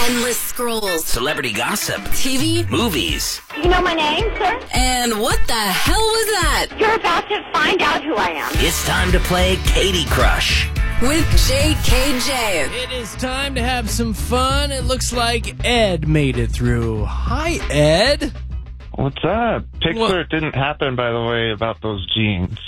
Endless scrolls. Celebrity gossip. TV. Movies. You know my name, sir? And what the hell was that? You're about to find out who I am. It's time to play Katie Crush. With JKJ. It is time to have some fun. It looks like Ed made it through. Hi, Ed. What's up? Pixar, it didn't happen, by the way, about those jeans.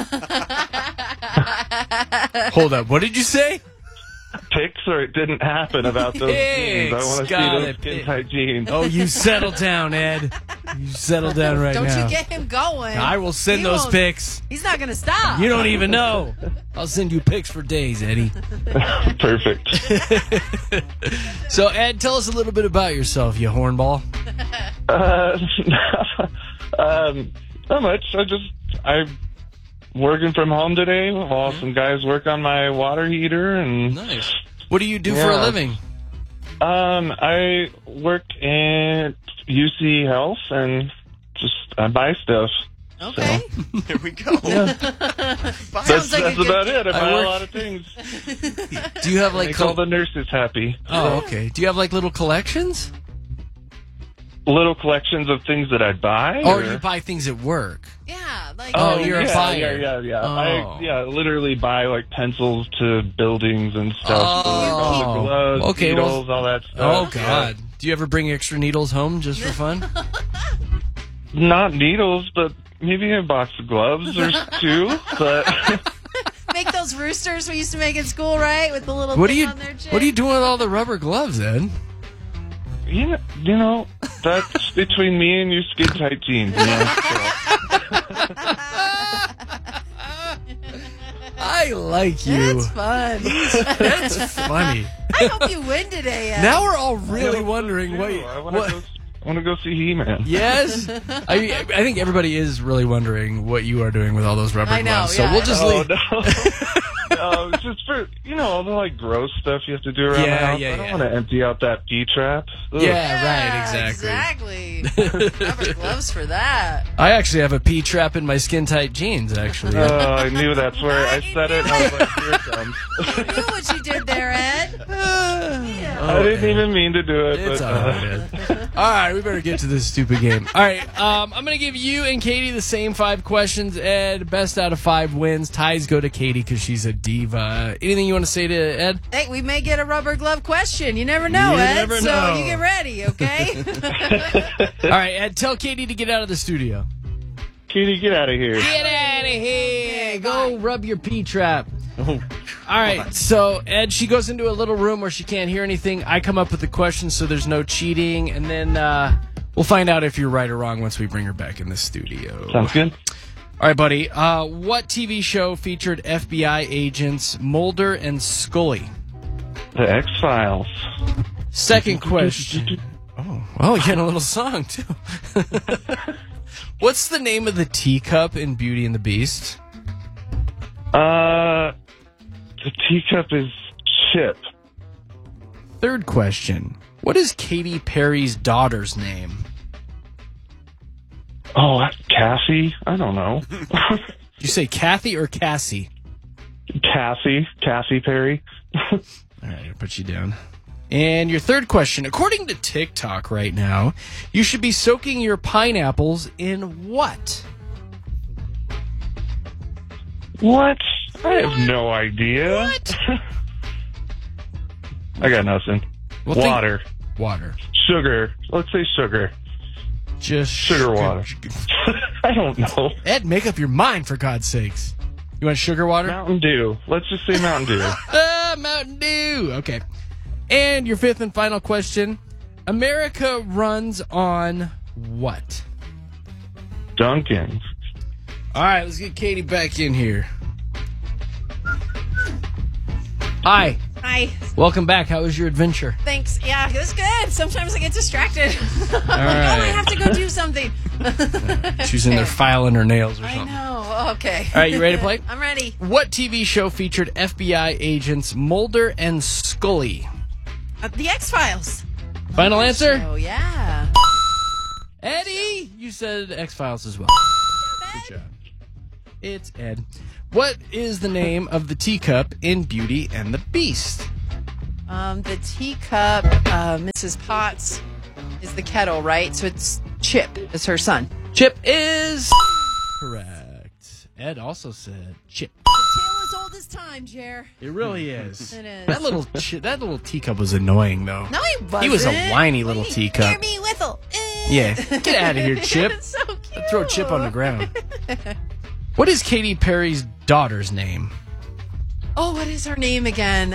Hold up. What did you say? Pixar, it didn't happen about those jeans. I want to see those skin-tight jeans. Oh, you settle down, Ed. You settle down right Don't now. you get him going. I will send He those won't- pics. He's not going to stop. You don't even know. I'll send you pics for days, Eddie. Perfect. So, Ed, tell us a little bit about yourself, you hornball. Not much. I'm working from home today while some guys work on my water heater. And Nice. What do you do for a living? I work in UC Health and I buy stuff. Okay. Here we go. Sounds That's like a good- about it. I buy work- a lot of things. Do you have Make all the nurses happy. Oh, okay. Do you have like little collections? Little collections of things that I buy. Or you buy things at work? Yeah. Like, Oh, you're a buyer. Yeah. Oh. I literally buy like pencils to buildings and stuff. Oh. All the gloves, Okay, well- needles, all that Oh, stuff. God. Do you ever bring extra needles home just for fun? Not needles, but maybe a box of gloves or two. But make those roosters we used to make in school, right? With the little What are thing you on their chin. What are you doing with all the rubber gloves, Ed? you know, that's between me and your skin tight jeans. You know? I like you. That's fun. That's funny. I hope you win today, Ed. Now we're all really wondering what. I want to go see He-Man. Yes, I think everybody is really wondering what you are doing with all those rubber I know, gloves. So yeah. we'll just Oh, leave. no, it's just for, all the, like, gross stuff you have to do around Yeah, the house. yeah, I don't yeah. want to empty out that P-trap. Ugh. Yeah, right, exactly. Rubber gloves for that. I actually have a P trap in my skin tight jeans. Actually, Oh, I knew that's where I said it, and I was like, here it comes. You knew what you did there, Ed. I didn't even mean to do it, It's but... all right, Ed. All right, we better get to this stupid game. All right, I'm going to give you and Katie the same 5 questions. Ed, best out of 5 wins. Ties go to Katie because she's a diva. Anything you want to say to Ed? Hey, we may get a rubber glove question. You never know, You Ed. never so know. you get ready, okay? All right, Ed, tell Katie to get out of the studio. Katie, get out of here. Get out of here. Go rub your P-trap. Oh, All right, so Ed, she goes into a little room where she can't hear anything. I come up with the questions so there's no cheating, and then we'll find out if you're right or wrong once we bring her back in the studio. Sounds good. All right, buddy. What TV show featured FBI agents Mulder and Scully? The X-Files. Second question. Oh, well, you get a little song, too. What's the name of the teacup in Beauty and the Beast? The teacup is Chip. Third question. What is Katy Perry's daughter's name? Oh, Cassie? I don't know. You say Kathy or Cassie? Cassie Perry. All right, I'll put you down. And your third question. According to TikTok right now, you should be soaking your pineapples in what? What? I have no idea. What? I got nothing. Well, Water. Water. Sugar. Let's say sugar. Just Sugar water. I don't know. Ed, make up your mind, for God's sakes. You want sugar water? Mountain Dew. Let's just say Mountain Dew. Mountain Dew. Okay. And your fifth and final question. America runs on what? Dunkin'. All right, let's get Katie back in here. Hi. Hi. Welcome back. How was your adventure? Thanks. Yeah, it was good. Sometimes I get distracted. All right. I have to go do something. She's in there filing her nails or I something. know. Okay. All right, you ready to play? I'm ready. What TV show featured FBI agents Mulder and Scully? The X-Files. Final answer? Oh, yeah. Eddie, you said X-Files as well. Good job. It's Ed. What is the name of the teacup in Beauty and the Beast? The teacup, Mrs. Potts, is the kettle, right? So it's Chip is her son. Chip is correct. Ed also said Chip. The tale as old as time, Jer. It really is. It is. That little teacup was annoying, though. No, he wasn't. He was a whiny little teacup. Hear me whistle. Yeah, get out of here, Chip. It's so cute. Throw Chip on the ground. What is Katy Perry's daughter's name? Oh, what is her name again?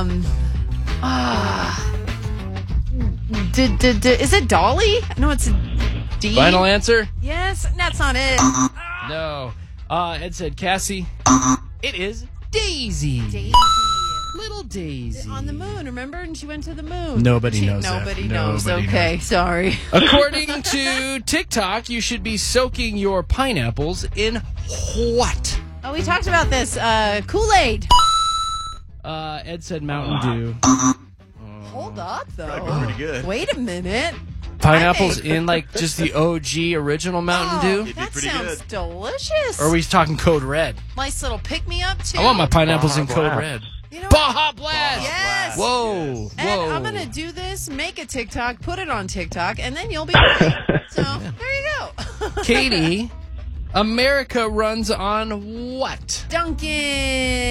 Is it Dolly? No, it's D. Final answer? Yes, that's not it. No. Ed said Cassie. It is Daisy. Daisy. Little Daisy. On the moon, remember? And she went to the moon. Nobody knows that. Nobody knows. Nobody Okay, knows. sorry. According to TikTok, you should be soaking your pineapples in what? Oh, we talked about this. Kool-Aid. Ed said Mountain Dew. Hold up, though. Probably pretty good. Wait a minute. Pineapples in like just the OG original Mountain Dew? be That pretty sounds good. delicious. Or are we talking Code Red? Nice little pick-me-up, too. I want my pineapples Baja in Code Blast. Red. You know what? Baja Blast! Yes. Whoa. Ed, Whoa. I'm going to do this, make a TikTok, put it on TikTok, and then you'll be right. So, there you go. Katie, America runs on what? Duncan.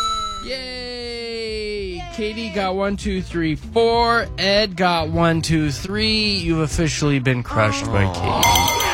Yay! Katie got 1, 2, 3, 4. Ed got 1, 2, 3. You've officially been crushed by Katie.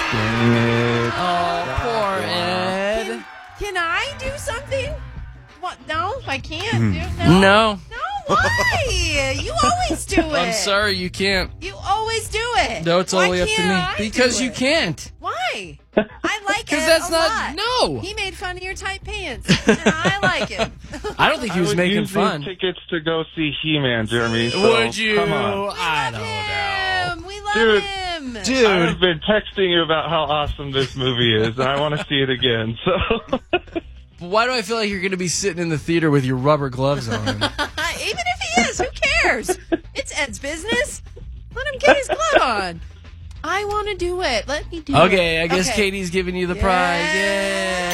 Oh, poor Ed. Can I do something? What? No, I can't. No. No. No, why? You always do it. I'm sorry, you can't. You always do it. No, it's Why only up to can't me. I do Because you it? can't. Why? I like it. Because that's a not. lot. No. He made fun of your tight pants. And I like it. I don't think he was I would making use fun. these tickets to go see He-Man, Jeremy. So, Would you? Come on. I don't know. We love Dude. him. Dude. I've been texting you about how awesome this movie is, and I want to see it again. So, Why do I feel like you're going to be sitting in the theater with your rubber gloves on? Even if he is, who cares? It's Ed's business. Let him get his glove on. I want to do it. Let me do it. Okay, I guess Okay. Katie's giving you the prize. Yay!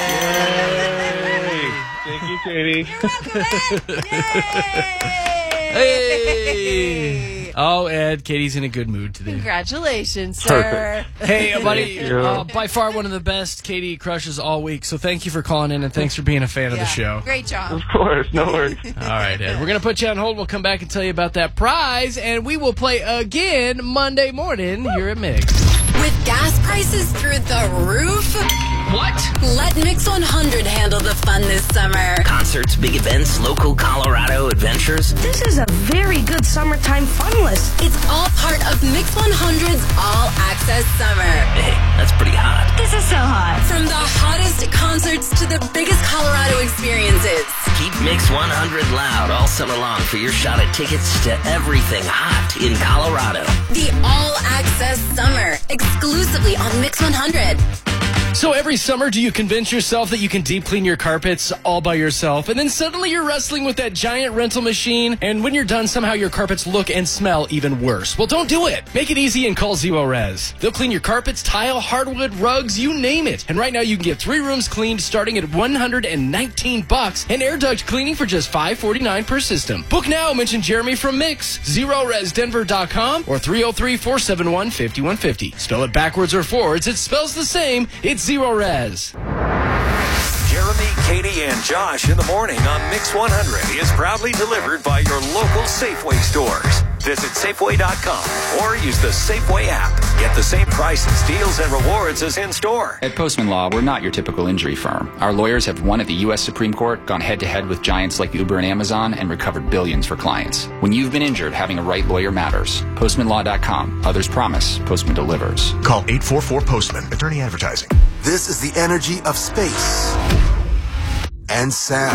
hey, thank you, Katie. You're welcome, Ed. Yay! Hey! Oh, Ed, Katie's in a good mood today. Congratulations, sir. Hey, buddy, you. by far one of the best Katie crushes all week, so thank you for calling in and thanks for being a fan of the show. Great job. Of course, no worries. All right, Ed, we're going to put you on hold. We'll come back and tell you about that prize, and we will play again Monday morning here at Mix. With gas prices through the roof, What? let Mix 100 handle the fun this summer. Concerts, big events, local Colorado adventures. This is a very good summertime fun list. It's all part of Mix 100's All Access Summer. Hey, that's pretty hot. This is so hot. From the hottest concerts to the biggest Colorado experiences. Keep Mix 100 loud all summer long for your shot at tickets to everything hot in Colorado. The All Access Summer, exclusively on Mix 100. So every summer, do you convince yourself that you can deep clean your carpets all by yourself, and then suddenly you're wrestling with that giant rental machine, and when you're done, somehow your carpets look and smell even worse? Well, don't do it. Make it easy and call Zero Res. They'll clean your carpets, tile, hardwood, rugs, you name it. And right now, you can get 3 rooms cleaned starting at $119 and air duct cleaning for just $549 per system. Book now. Mention Jeremy from Mix. ZeroResDenver.com or 303-471-5150. Spell it backwards or forwards. It spells the same. It's Zero Res. Jeremy, Katie, and Josh in the morning on Mix 100 is proudly delivered by your local Safeway stores. Visit Safeway.com or use the Safeway app. Get the same prices, deals, and rewards as in-store. At Postman Law, we're not your typical injury firm. Our lawyers have won at the U.S. Supreme Court, gone head-to-head with giants like Uber and Amazon, and recovered billions for clients. When you've been injured, having a right lawyer matters. PostmanLaw.com. Others promise. Postman delivers. Call 844-POSTMAN. Attorney advertising. This is the energy of space and sound.